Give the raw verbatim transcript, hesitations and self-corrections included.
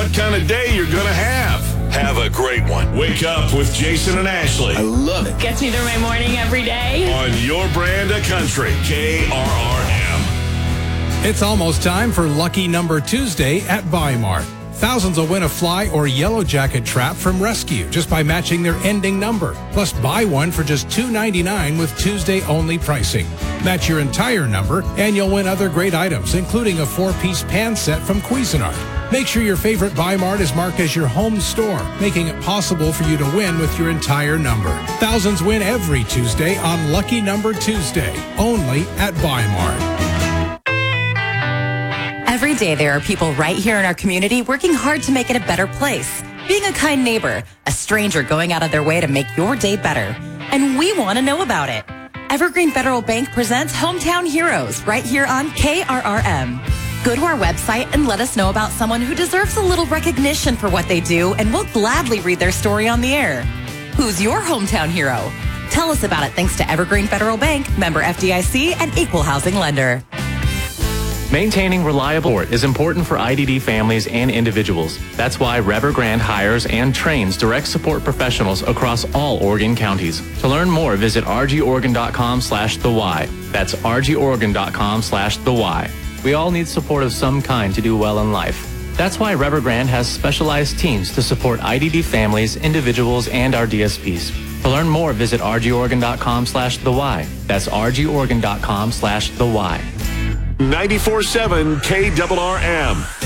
what kind of day you're going to have. Have a great one. Wake up with Jason and Ashley. I love it. Gets me through my morning every day. On your brand of country, K R R M. It's almost time for Lucky Number Tuesday at Bi-Mart. Thousands will win a fly or yellow jacket trap from Rescue just by matching their ending number. Plus, buy one for just two ninety-nine with Tuesday-only pricing. Match your entire number, and you'll win other great items, including a four-piece pan set from Cuisinart. Make sure your favorite Bi-Mart is marked as your home store, making it possible for you to win with your entire number. Thousands win every Tuesday on Lucky Number Tuesday, only at Bi-Mart. Every day there are people right here in our community working hard to make it a better place. Being a kind neighbor, a stranger going out of their way to make your day better. And we want to know about it. Evergreen Federal Bank presents Hometown Heroes right here on K R R M. Go to our website and let us know about someone who deserves a little recognition for what they do, and we'll gladly read their story on the air. Who's your hometown hero? Tell us about it thanks to Evergreen Federal Bank, member F D I C, and equal housing lender. Maintaining reliable support is important for I D D families and individuals. That's why Evergrande hires and trains direct support professionals across all Oregon counties. To learn more, visit r g oregon dot com slash the why. That's r g oregon dot com slash the why. We all need support of some kind to do well in life. That's why Evergrande has specialized teams to support I D D families, individuals, and our D S Ps. To learn more, visit r g oregon dot com slash the why. That's r g oregon dot com slash the why. ninety-four point seven K R R M.